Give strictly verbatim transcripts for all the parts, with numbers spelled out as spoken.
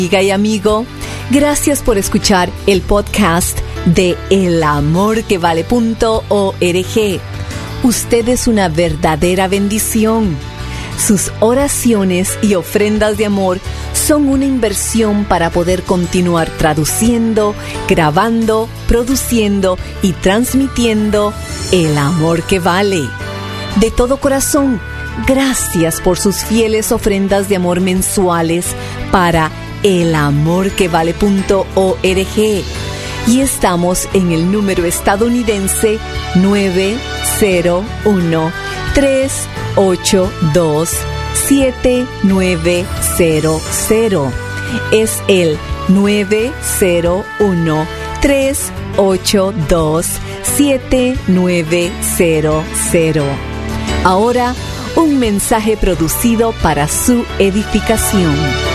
Amiga y amigo, gracias por escuchar el podcast de el amor que vale punto org. Usted es una verdadera bendición. Sus oraciones y ofrendas de amor son una inversión para poder continuar traduciendo, grabando, produciendo y transmitiendo el amor que vale. De todo corazón, gracias por sus fieles ofrendas de amor mensuales para el amor que vale punto org. Y estamos en el número estadounidense nueve cero uno, tres ocho dos, siete nueve cero cero. Es el nueve cero uno, tres ocho dos, siete nueve cero cero. Ahora, un mensaje producido para su edificación.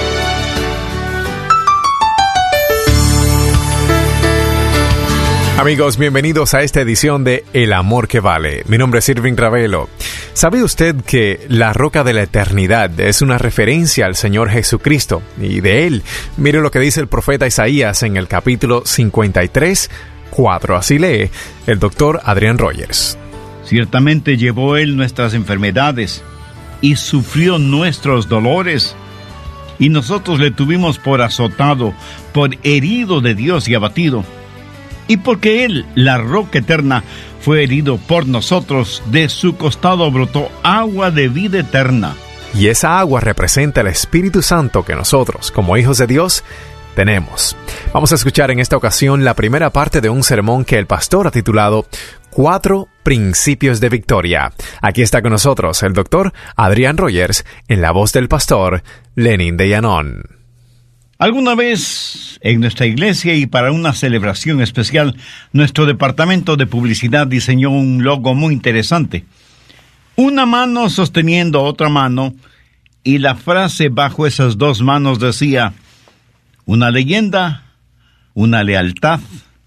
Amigos, bienvenidos a esta edición de El Amor que Vale. Mi nombre es Irving Ravelo. ¿Sabe usted que la roca de la eternidad es una referencia al Señor Jesucristo? Y de Él, mire lo que dice el profeta Isaías en el capítulo cincuenta y tres, cuatro. Así lee el doctor Adrián Rogers. Ciertamente llevó Él nuestras enfermedades y sufrió nuestros dolores. Y nosotros le tuvimos por azotado, por herido de Dios y abatido. Y porque Él, la roca eterna, fue herido por nosotros, de su costado brotó agua de vida eterna. Y esa agua representa el Espíritu Santo que nosotros, como hijos de Dios, tenemos. Vamos a escuchar en esta ocasión la primera parte de un sermón que el pastor ha titulado Cuatro Principios de Victoria. Aquí está con nosotros el doctor Adrián Rogers en la voz del pastor Lenin de Llanón. Alguna vez en nuestra iglesia y para una celebración especial, nuestro departamento de publicidad diseñó un logo muy interesante. Una mano sosteniendo otra mano y la frase bajo esas dos manos decía: una leyenda, una lealtad,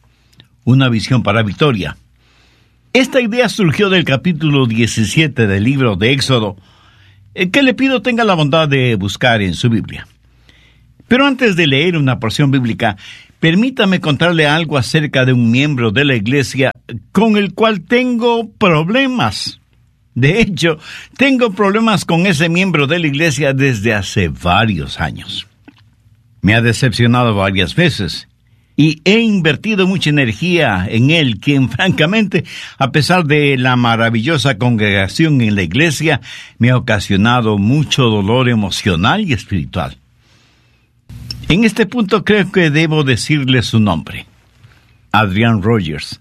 una visión para victoria. Esta idea surgió del capítulo diecisiete del libro de Éxodo, que le pido tenga la bondad de buscar en su Biblia. Pero antes de leer una porción bíblica, permítame contarle algo acerca de un miembro de la iglesia con el cual tengo problemas. De hecho, tengo problemas con ese miembro de la iglesia desde hace varios años. Me ha decepcionado varias veces y he invertido mucha energía en él, quien francamente, a pesar de la maravillosa congregación en la iglesia, me ha ocasionado mucho dolor emocional y espiritual. En este punto creo que debo decirle su nombre: Adrián Rogers.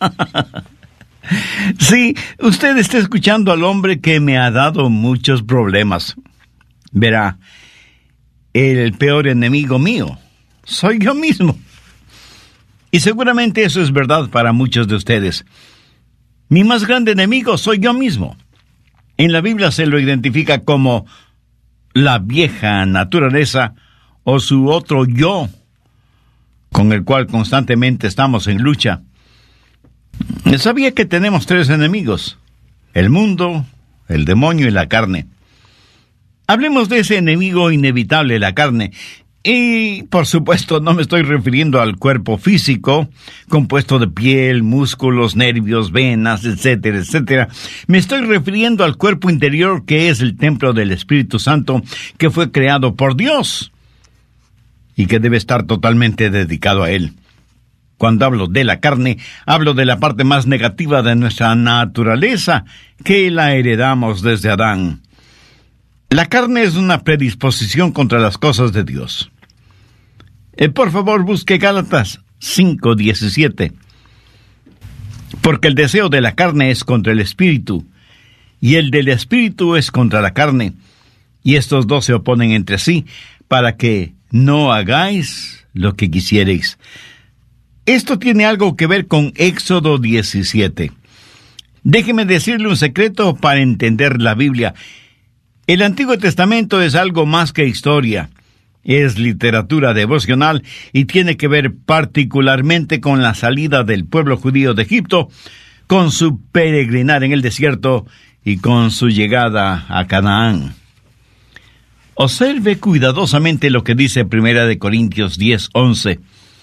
Sí, usted está escuchando al hombre que me ha dado muchos problemas. Verá, el peor enemigo mío soy yo mismo. Y seguramente eso es verdad para muchos de ustedes. Mi más grande enemigo soy yo mismo. En la Biblia se lo identifica como la vieja naturaleza, o su otro yo, con el cual constantemente estamos en lucha. Sabía que tenemos tres enemigos: el mundo, el demonio y la carne. Hablemos de ese enemigo inevitable, la carne. Y, por supuesto, no me estoy refiriendo al cuerpo físico, compuesto de piel, músculos, nervios, venas, etcétera, etcétera. Me estoy refiriendo al cuerpo interior, que es el templo del Espíritu Santo, que fue creado por Dios y que debe estar totalmente dedicado a Él. Cuando hablo de la carne, hablo de la parte más negativa de nuestra naturaleza, que la heredamos desde Adán. La carne es una predisposición contra las cosas de Dios. Eh, por favor, busque Gálatas cinco diecisiete. Porque el deseo de la carne es contra el espíritu, y el del espíritu es contra la carne, y estos dos se oponen entre sí, para que no hagáis lo que quisierais. Esto tiene algo que ver con Éxodo diecisiete. Déjeme decirle un secreto para entender la Biblia. El Antiguo Testamento es algo más que historia. Es literatura devocional y tiene que ver particularmente con la salida del pueblo judío de Egipto, con su peregrinar en el desierto y con su llegada a Canaán. Observe cuidadosamente lo que dice Primera de Corintios diez, once.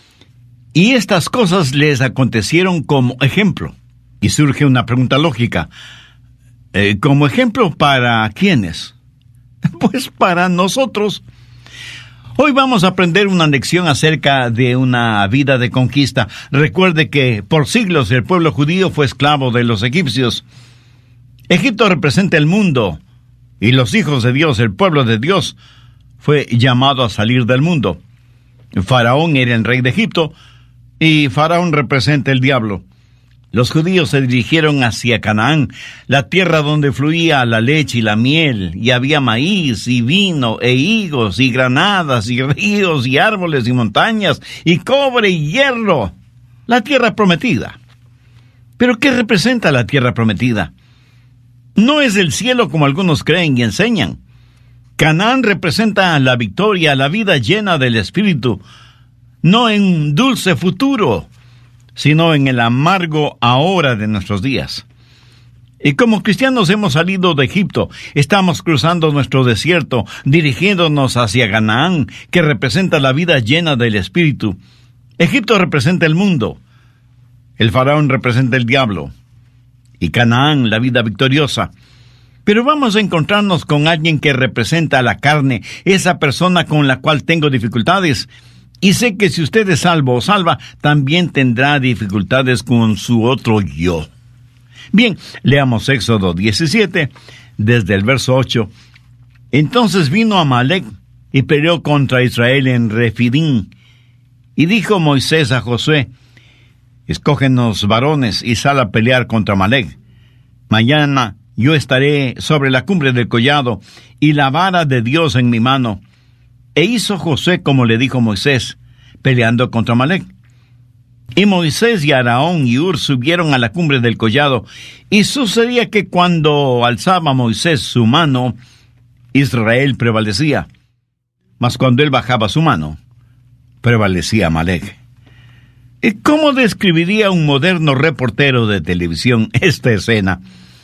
Y estas cosas les acontecieron como ejemplo. Y surge una pregunta lógica. Eh, ¿Como ejemplo para quiénes? Pues para nosotros. Hoy vamos a aprender una lección acerca de una vida de conquista. Recuerde que por siglos el pueblo judío fue esclavo de los egipcios. Egipto representa el mundo, y los hijos de Dios, el pueblo de Dios, fue llamado a salir del mundo. Faraón era el rey de Egipto, y Faraón representa el diablo. Los judíos se dirigieron hacia Canaán, la tierra donde fluía la leche y la miel, y había maíz y vino e higos y granadas y ríos y árboles y montañas y cobre y hierro. La tierra prometida. ¿Pero qué representa la tierra prometida? No es el cielo como algunos creen y enseñan. Canaán representa la victoria, la vida llena del Espíritu, no en un dulce futuro, sino en el amargo ahora de nuestros días. Y como cristianos hemos salido de Egipto, estamos cruzando nuestro desierto, dirigiéndonos hacia Canaán, que representa la vida llena del Espíritu. Egipto representa el mundo, el faraón representa el diablo, y Canaán la vida victoriosa. Pero vamos a encontrarnos con alguien que representa la carne, esa persona con la cual tengo dificultades. Y sé que si usted es salvo o salva, también tendrá dificultades con su otro yo. Bien, leamos Éxodo diecisiete, desde el verso ocho. Entonces vino Amalec y peleó contra Israel en Refidim. Y dijo Moisés a Josué, escógenos varones y sal a pelear contra Amalec. Mañana yo estaré sobre la cumbre del collado y la vara de Dios en mi mano. E hizo Josué como le dijo Moisés, peleando contra Amalec. Y Moisés y Aarón y Hur subieron a la cumbre del collado, y sucedía que cuando alzaba Moisés su mano, Israel prevalecía, mas cuando él bajaba su mano, prevalecía Amalec. ¿Y cómo describiría un moderno reportero de televisión esta escena?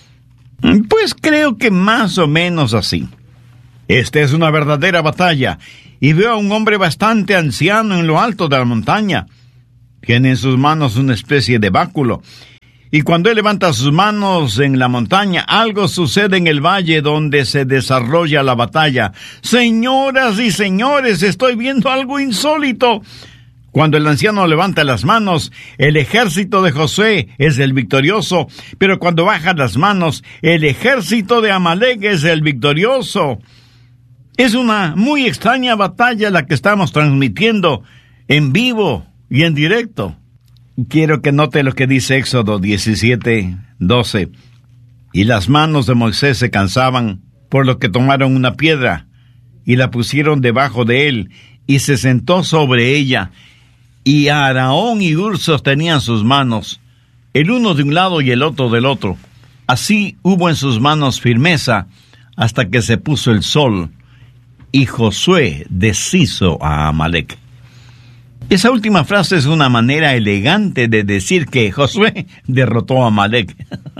Pues creo que más o menos así. Esta es una verdadera batalla, y veo a un hombre bastante anciano en lo alto de la montaña. Tiene en sus manos una especie de báculo, y cuando él levanta sus manos en la montaña, algo sucede en el valle donde se desarrolla la batalla. Señoras y señores, estoy viendo algo insólito. Cuando el anciano levanta las manos, el ejército de Josué es el victorioso, pero cuando baja las manos, el ejército de Amalec es el victorioso. Es una muy extraña batalla la que estamos transmitiendo en vivo y en directo. Quiero que note lo que dice Éxodo diecisiete, doce. Y las manos de Moisés se cansaban, por lo que tomaron una piedra y la pusieron debajo de él, y se sentó sobre ella. Y Aarón y Hur sostenían sus manos, el uno de un lado y el otro del otro. Así hubo en sus manos firmeza hasta que se puso el sol, y Josué deshizo a Amalec. Esa última frase es una manera elegante de decir que Josué derrotó a Amalec.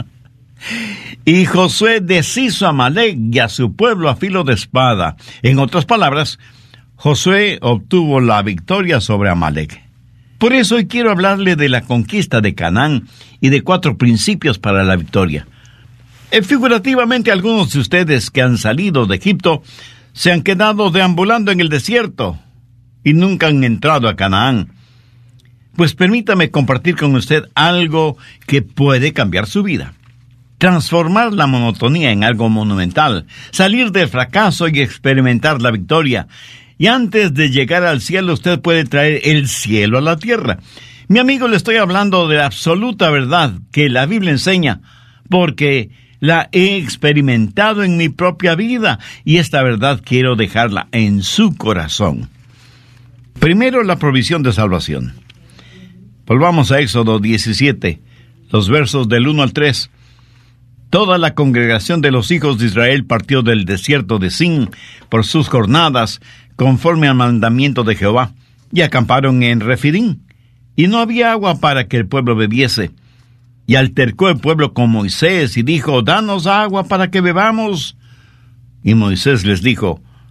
Y Josué deshizo a Amalec y a su pueblo a filo de espada. En otras palabras, Josué obtuvo la victoria sobre Amalec. Por eso hoy quiero hablarle de la conquista de Canaán y de cuatro principios para la victoria. Eh, figurativamente, algunos de ustedes que han salido de Egipto se han quedado deambulando en el desierto y nunca han entrado a Canaán. Pues permítame compartir con usted algo que puede cambiar su vida. Transformar la monotonía en algo monumental, salir del fracaso y experimentar la victoria. Y antes de llegar al cielo, usted puede traer el cielo a la tierra. Mi amigo, le estoy hablando de la absoluta verdad que la Biblia enseña, porque la he experimentado en mi propia vida, y esta verdad quiero dejarla en su corazón. Primero, la provisión de salvación. Volvamos a Éxodo diecisiete, los versos del uno al tres. Toda la congregación de los hijos de Israel partió del desierto de Sin por sus jornadas, conforme al mandamiento de Jehová, y acamparon en Refidim, y no había agua para que el pueblo bebiese. Y altercó el pueblo con Moisés, y dijo, danos agua para que bebamos. Y Moisés les dijo,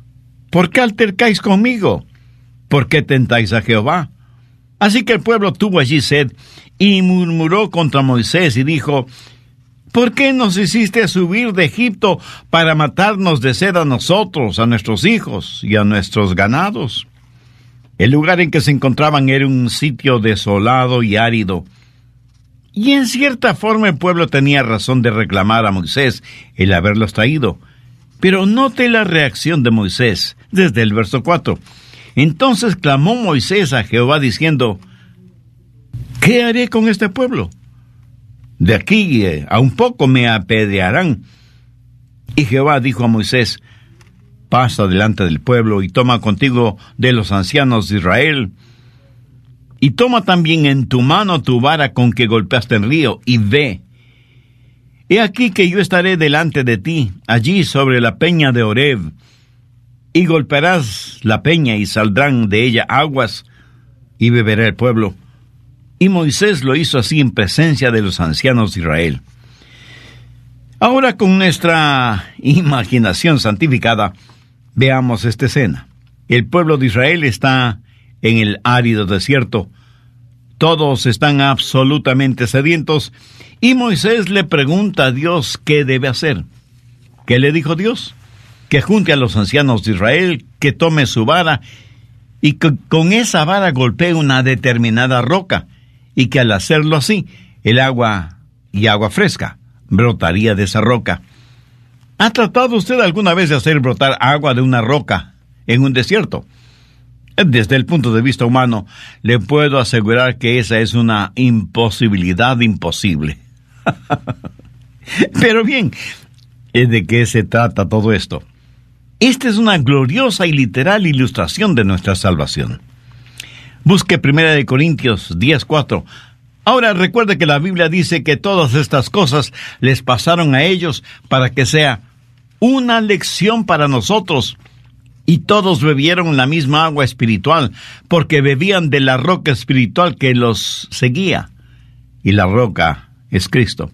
¿por qué altercáis conmigo? ¿Por qué tentáis a Jehová? Así que el pueblo tuvo allí sed, y murmuró contra Moisés, y dijo, ¿por qué nos hiciste subir de Egipto para matarnos de sed a nosotros, a nuestros hijos y a nuestros ganados? El lugar en que se encontraban era un sitio desolado y árido. Y en cierta forma el pueblo tenía razón de reclamar a Moisés el haberlos traído. Pero note la reacción de Moisés desde el verso cuatro. Entonces clamó Moisés a Jehová diciendo, ¿qué haré con este pueblo? De aquí eh, a un poco me apedrearán. Y Jehová dijo a Moisés, pasa delante del pueblo y toma contigo de los ancianos de Israel, y toma también en tu mano tu vara con que golpeaste el río, y ve. He aquí que yo estaré delante de ti, allí sobre la peña de Horeb, y golpearás la peña y saldrán de ella aguas, y beberá el pueblo. Y Moisés lo hizo así en presencia de los ancianos de Israel. Ahora, con nuestra imaginación santificada, veamos esta escena. El pueblo de Israel está en el árido desierto. Todos están absolutamente sedientos, y Moisés le pregunta a Dios qué debe hacer. ¿Qué le dijo Dios? Que junte a los ancianos de Israel, que tome su vara, y que con esa vara golpee una determinada roca, y que al hacerlo así, el agua y agua fresca brotaría de esa roca. ¿Ha tratado usted alguna vez de hacer brotar agua de una roca en un desierto? Desde el punto de vista humano, le puedo asegurar que esa es una imposibilidad imposible. Pero bien, ¿de qué se trata todo esto? Esta es una gloriosa y literal ilustración de nuestra salvación. Busque primera de Corintios diez cuatro. Ahora recuerde que la Biblia dice que todas estas cosas les pasaron a ellos para que sea una lección para nosotros. Y todos bebieron la misma agua espiritual, porque bebían de la roca espiritual que los seguía. Y la roca es Cristo.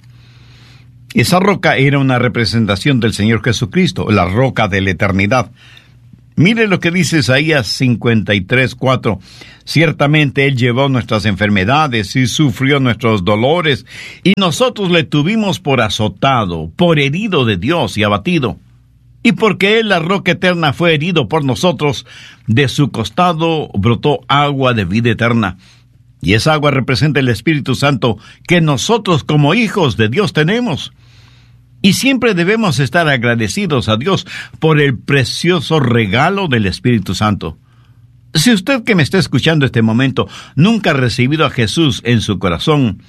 Esa roca era una representación del Señor Jesucristo, la roca de la eternidad. Mire lo que dice Isaías cincuenta y tres cuatro. Ciertamente Él llevó nuestras enfermedades y sufrió nuestros dolores, y nosotros le tuvimos por azotado, por herido de Dios y abatido. Y porque Él, la roca eterna, fue herido por nosotros, de su costado brotó agua de vida eterna. Y esa agua representa el Espíritu Santo que nosotros como hijos de Dios tenemos. Y siempre debemos estar agradecidos a Dios por el precioso regalo del Espíritu Santo. Si usted que me está escuchando este momento nunca ha recibido a Jesús en su corazón,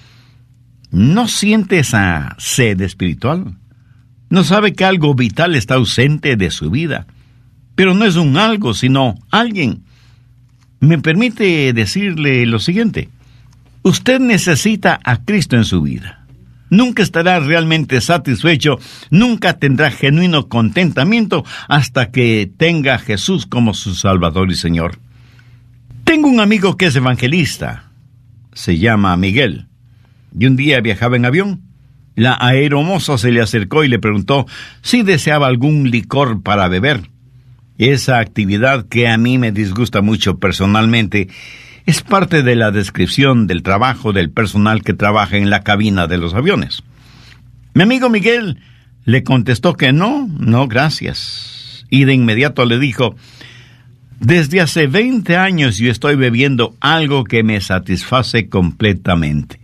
¿no siente esa sed espiritual? ¿No sabe que algo vital está ausente de su vida? Pero no es un algo, sino alguien. Me permite decirle lo siguiente. Usted necesita a Cristo en su vida. Nunca estará realmente satisfecho, nunca tendrá genuino contentamiento hasta que tenga a Jesús como su Salvador y Señor. Tengo un amigo que es evangelista. Se llama Miguel. Y un día viajaba en avión. La aeromoza se le acercó y le preguntó si deseaba algún licor para beber. Esa actividad, que a mí me disgusta mucho personalmente, es parte de la descripción del trabajo del personal que trabaja en la cabina de los aviones. Mi amigo Miguel le contestó que no, no gracias. Y de inmediato le dijo, desde hace veinte años yo estoy bebiendo algo que me satisface completamente.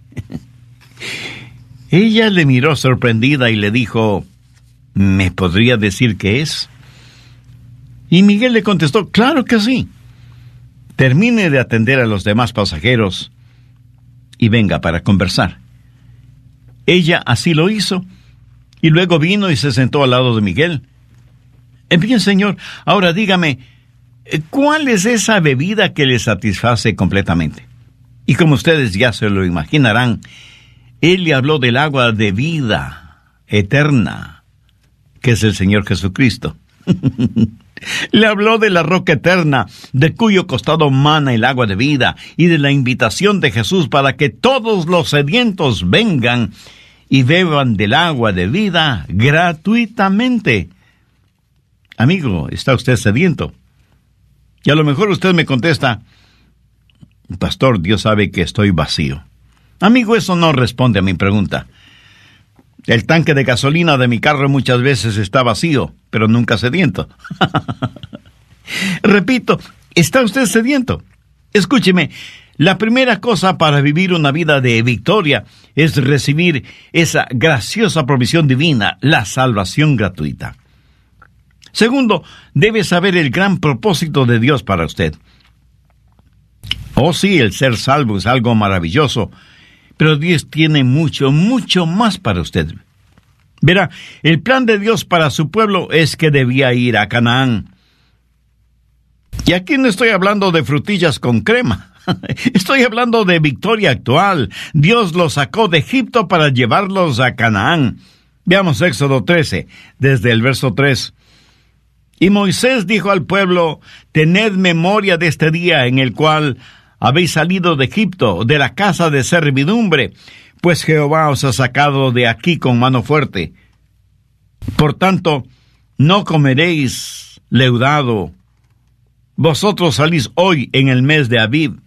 Ella le miró sorprendida y le dijo, ¿me podría decir qué es? Y Miguel le contestó, claro que sí. Termine de atender a los demás pasajeros y venga para conversar. Ella así lo hizo, y luego vino y se sentó al lado de Miguel. Bien, señor, ahora dígame, ¿cuál es esa bebida que le satisface completamente? Y como ustedes ya se lo imaginarán, él le habló del agua de vida eterna, que es el Señor Jesucristo. Le habló de la roca eterna, de cuyo costado mana el agua de vida, y de la invitación de Jesús para que todos los sedientos vengan y beban del agua de vida gratuitamente. Amigo, ¿está usted sediento? Y a lo mejor usted me contesta, pastor, Dios sabe que estoy vacío. Amigo, eso no responde a mi pregunta. El tanque de gasolina de mi carro muchas veces está vacío, pero nunca sediento. Repito, ¿está usted sediento? Escúcheme, la primera cosa para vivir una vida de victoria es recibir esa graciosa provisión divina, la salvación gratuita. Segundo, debe saber el gran propósito de Dios para usted. Oh sí, el ser salvo es algo maravilloso, pero Dios tiene mucho, mucho más para usted. Verá, el plan de Dios para su pueblo es que debía ir a Canaán. Y aquí no estoy hablando de frutillas con crema. Estoy hablando de victoria actual. Dios los sacó de Egipto para llevarlos a Canaán. Veamos Éxodo trece, desde el verso tres. Y Moisés dijo al pueblo, tened memoria de este día en el cual habéis salido de Egipto, de la casa de servidumbre, pues Jehová os ha sacado de aquí con mano fuerte. Por tanto, no comeréis leudado. Vosotros salís hoy en el mes de Abib.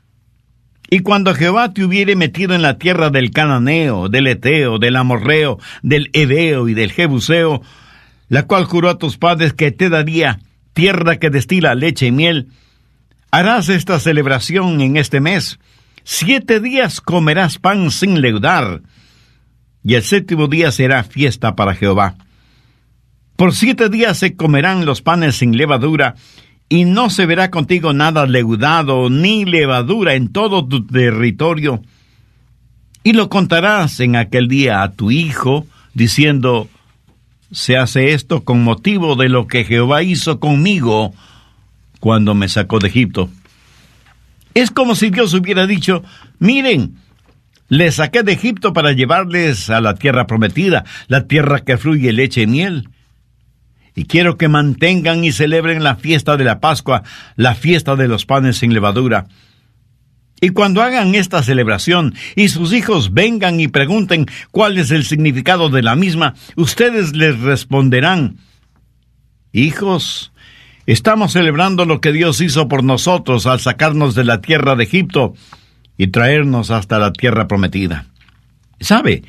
Y cuando Jehová te hubiere metido en la tierra del Cananeo, del Eteo, del Amorreo, del Heveo y del Jebuseo, la cual juró a tus padres que te daría, tierra que destila leche y miel, harás esta celebración en este mes. Siete días comerás pan sin leudar, y el séptimo día será fiesta para Jehová. Por siete días se comerán los panes sin levadura, y no se verá contigo nada leudado, ni levadura en todo tu territorio. Y lo contarás en aquel día a tu hijo, diciendo, se hace esto con motivo de lo que Jehová hizo conmigo cuando me sacó de Egipto. Es como si Dios hubiera dicho, miren, les saqué de Egipto para llevarles a la tierra prometida, la tierra que fluye leche y miel. Y quiero que mantengan y celebren la fiesta de la Pascua, la fiesta de los panes sin levadura. Y cuando hagan esta celebración y sus hijos vengan y pregunten cuál es el significado de la misma, ustedes les responderán, hijos, estamos celebrando lo que Dios hizo por nosotros al sacarnos de la tierra de Egipto y traernos hasta la tierra prometida. ¿Sabe?